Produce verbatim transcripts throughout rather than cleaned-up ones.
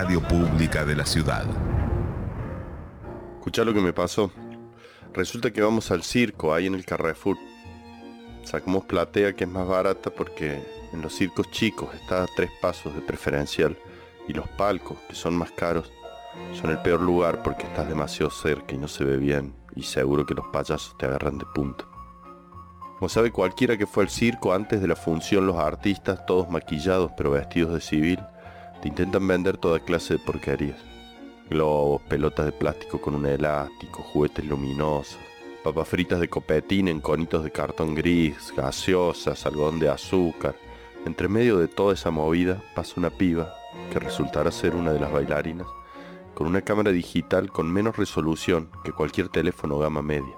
radio pública de la ciudad. Escuchá lo que me pasó. Resulta que vamos al circo, ahí en el Carrefour. Sacamos platea, que es más barata, porque en los circos chicos está a tres pasos de preferencial. Y los palcos, que son más caros, son el peor lugar porque estás demasiado cerca y no se ve bien. Y seguro que los payasos te agarran de punto. Como sabe cualquiera que fue al circo, antes de la función los artistas, todos maquillados pero vestidos de civil, te intentan vender toda clase de porquerías. Globos, pelotas de plástico con un elástico, juguetes luminosos, papas fritas de copetín en conitos de cartón gris, gaseosas, algodón de azúcar. Entre medio de toda esa movida pasa una piba, que resultará ser una de las bailarinas, con una cámara digital con menos resolución que cualquier teléfono gama media.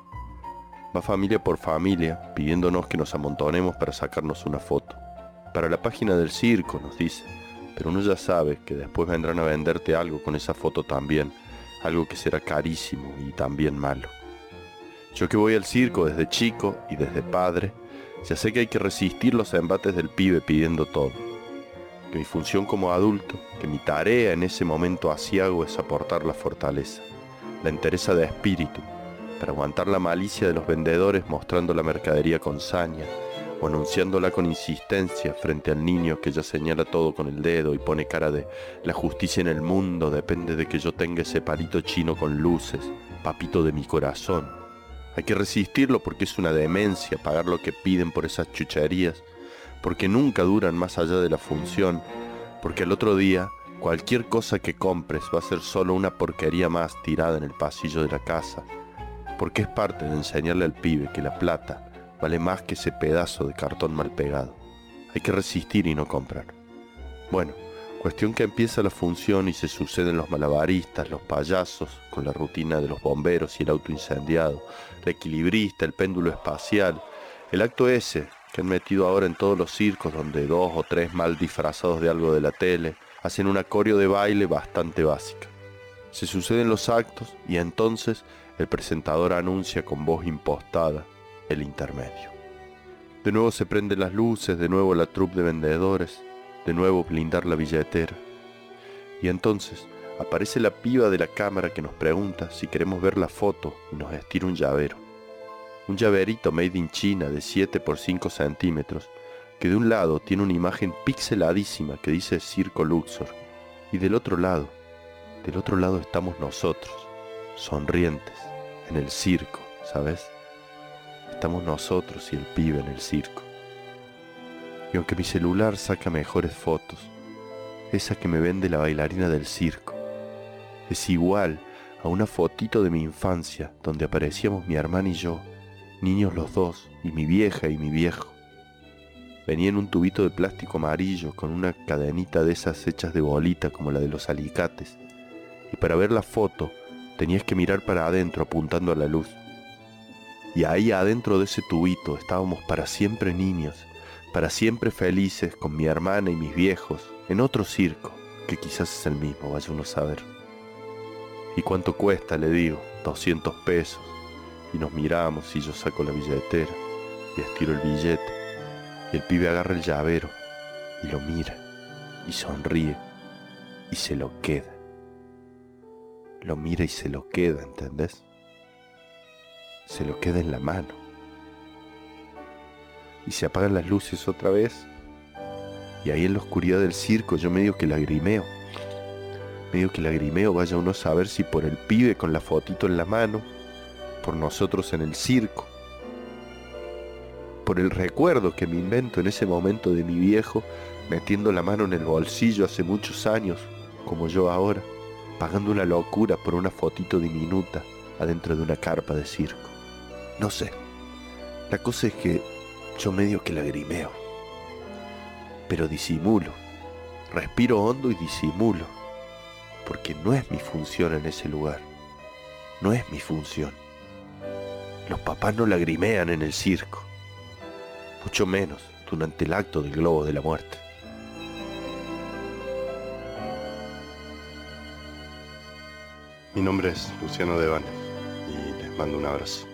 Va familia por familia pidiéndonos que nos amontonemos para sacarnos una foto. Para la página del circo, nos dice. Pero uno ya sabe que después vendrán a venderte algo con esa foto también, algo que será carísimo y también malo. Yo que voy al circo desde chico y desde padre, ya sé que hay que resistir los embates del pibe pidiendo todo. Que mi función como adulto, que mi tarea en ese momento aciago es aportar la fortaleza, la entereza de espíritu, para aguantar la malicia de los vendedores mostrando la mercadería con saña, o anunciándola con insistencia frente al niño que ya señala todo con el dedo y pone cara de la justicia en el mundo depende de que yo tenga ese palito chino con luces, papito de mi corazón. Hay que resistirlo porque es una demencia pagar lo que piden por esas chucherías, porque nunca duran más allá de la función, porque al otro día cualquier cosa que compres va a ser solo una porquería más tirada en el pasillo de la casa, porque es parte de enseñarle al pibe que la plata vale más que ese pedazo de cartón mal pegado. Hay que resistir y no comprar. Bueno, cuestión que empieza la función y se suceden los malabaristas, los payasos, con la rutina de los bomberos y el auto incendiado, la equilibrista, el péndulo espacial, el acto ese que han metido ahora en todos los circos donde dos o tres mal disfrazados de algo de la tele hacen una coreo de baile bastante básica. Se suceden los actos y entonces el presentador anuncia con voz impostada el intermedio. De nuevo se prenden las luces, de nuevo la troupe de vendedores, de nuevo blindar la billetera. Y entonces aparece la piba de la cámara que nos pregunta si queremos ver la foto y nos estira un llavero. Un llaverito made in China de siete por cinco centímetros, que de un lado tiene una imagen pixeladísima que dice Circo Luxor, y del otro lado, del otro lado estamos nosotros, sonrientes, en el circo, ¿sabes? Estamos nosotros y el pibe en el circo. Y aunque mi celular saca mejores fotos, esa que me vende la bailarina del circo es igual a una fotito de mi infancia donde aparecíamos mi hermana y yo, niños los dos, y mi vieja y mi viejo. Venía en un tubito de plástico amarillo con una cadenita de esas hechas de bolita como la de los alicates, y para ver la foto tenías que mirar para adentro apuntando a la luz. Y ahí adentro de ese tubito estábamos para siempre niños, para siempre felices con mi hermana y mis viejos, en otro circo, que quizás es el mismo, vaya uno a saber. ¿Y cuánto cuesta?, le digo, doscientos pesos. Y nos miramos y yo saco la billetera y estiro el billete. Y el pibe agarra el llavero y lo mira y sonríe y se lo queda. Lo mira y se lo queda, ¿entendés? Se lo queda en la mano. Y se apagan las luces otra vez. Y ahí en la oscuridad del circo yo medio que lagrimeo. Medio que lagrimeo, vaya uno a saber si por el pibe con la fotito en la mano, por nosotros en el circo, por el recuerdo que me invento en ese momento de mi viejo metiendo la mano en el bolsillo hace muchos años, como yo ahora, pagando una locura por una fotito diminuta adentro de una carpa de circo. No sé, la cosa es que yo medio que lagrimeo, pero disimulo, respiro hondo y disimulo, porque no es mi función en ese lugar, no es mi función. Los papás no lagrimean en el circo, mucho menos durante el acto del globo de la muerte. Mi nombre es Luciano Devane y les mando un abrazo.